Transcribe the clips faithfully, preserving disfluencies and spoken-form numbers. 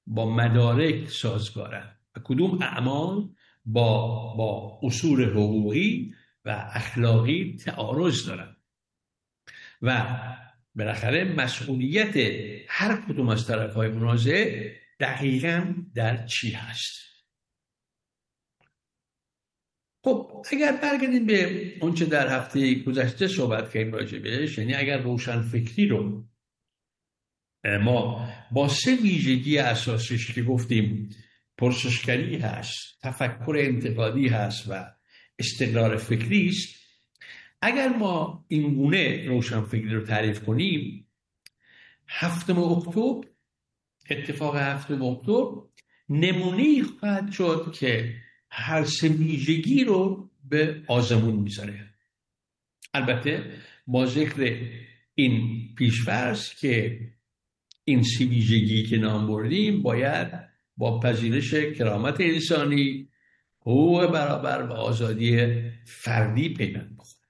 با مدارک سازگارن و کدوم اعمال با با اصول حقوقی و اخلاقی تعارض دارن و بالاخره مسئولیت هر کدوم از طرف‌های منازعه دقیقاً در چی هست. خب اگر برگردیم به اون چه در هفته گذشته صحبت کردیم راجع بهش، یعنی اگر روشن فکری رو ما با سه ویژگی اساسیش که گفتیم پرسشگری هست، تفکر انتقادی هست و استقلال فکری است، اگر ما این گونه روشن فکری رو تعریف کنیم، هفتم اکتبر، اتفاق هفتم اکتبر نمونه‌ای خواهد شد که هر سه ویژگی رو به آزمون میذاره. البته با ذکر این پیش‌فرض که این سه ویژگی که نام بردیم باید با پذیرش کرامت انسانی، حقوق برابر و آزادی فردی پیوند بخوره.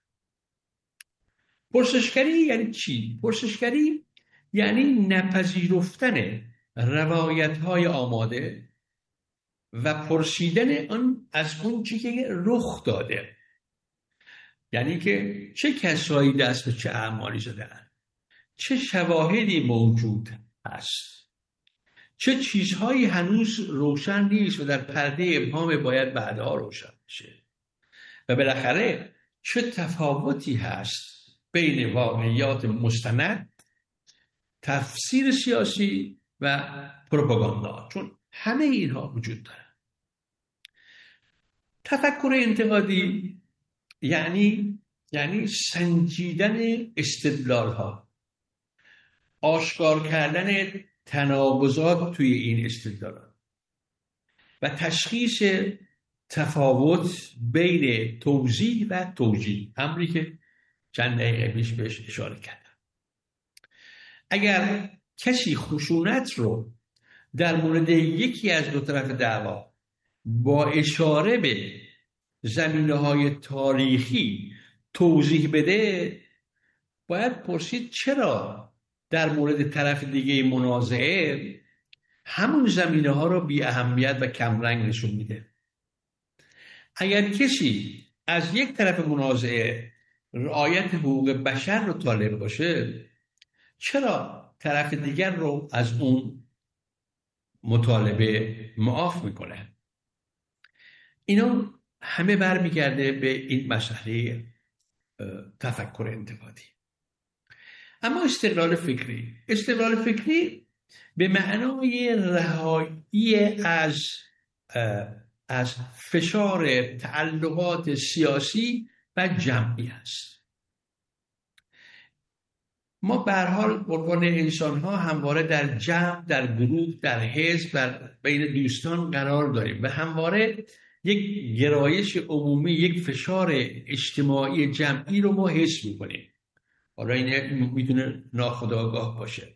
پرسشگری یعنی چی؟ پرسشگری یعنی نپذیرفتن روایت‌های آماده و پرسیدن آن از اون چی که رخ داده. یعنی که چه کسایی دست به چه اعمالی زدن، چه شواهدی موجود هست، چه چیزهایی هنوز روشن نیست و در پرده ابهام باید بعدها روشن بشه، و بالاخره چه تفاوتی هست بین واقعیات مستند، تفسیر سیاسی و پروپاگاندا، چون همه اینها وجود داره. تفکر انتقادی یعنی یعنی سنجیدن استدلال ها، آشکار کردن تناقضات توی این استدلالات و تشخیص تفاوت بین توضیح و توجیه، امری که چند دقیقه پیش بهش اشاره کردم. اگر کسی خشونت رو در مورد یکی از دو طرف دعوا با اشاره به زمینه‌های تاریخی توضیح بده، باید پرسید چرا در مورد طرف دیگه منازعه همون زمینه‌ها رو بی اهمیت و کمرنگ نشون میده. اگر کسی از یک طرف منازعه رعایت حقوق بشر رو طالب باشه، چرا طرف دیگر رو از اون مطالبه معاف میکنه؟ اینا همه برمیگرده به این مسئله تفکر انتقادی. اما استقلال فکری، استقلال فکری به معنای رهایی از از فشار تعلقات سیاسی و جمعی است. ما به هر حال به عنوان انسان‌ها همواره در جمع، در گروه، در حزب، در بین دوستان قرار داریم و همواره یک گرایش عمومی، یک فشار اجتماعی جمعی رو ما حس می‌کنیم. حالا این میتونه ناخودآگاه باشه.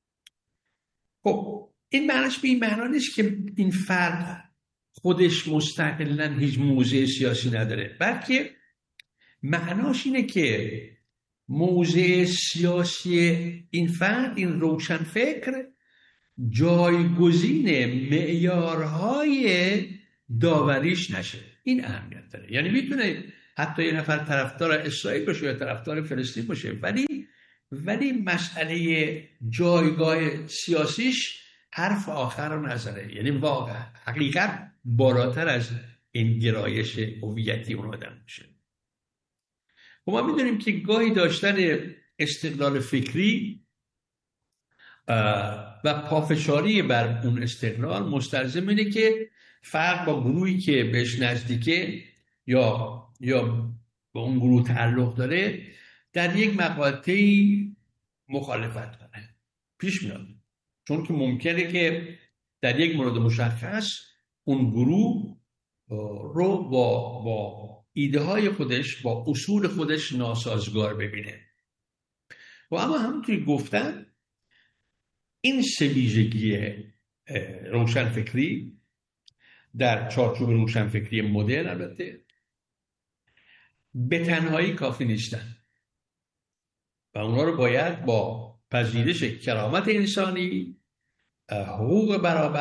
خب این معنیش به این معنا نیست که این فرد خودش مستقلاً هیچ موضع سیاسی نداره، بلکه معناش اینه که موضع سیاسی این فرد، این روشن فکر، جایگزین معیارهای داوریش نشه. این اهمیت داره. یعنی میتونه حتی یه نفر طرفدار اسرائیل باشه یا طرفدار فلسطین باشه، ولی ولی مسئله جایگاه سیاسیش حرف آخر رو نذاره. یعنی واقع حقیقت بالاتر از این گرایش هویتی اون آدم میشه. و ما میدونیم که گاهی داشتن استقلال فکری و پافشاری بر اون استقلال مستلزم اینه که فرد با گروهی که بهش نزدیکه یا یا به اون گروه تعلق داره در یک مقاطعی مخالفت کنه. پیش میاد، چون که ممکنه که در یک مورد مشخص اون گروه رو با با ایده های خودش، با اصول خودش ناسازگار ببینه. و اما همونطوری گفتم این سه ویژگی روشن فکری در چارچوب روشن فکری مدرن البته به تنهایی کافی نیستن و اونا رو باید با پذیرش کرامت انسانی، حقوق برابر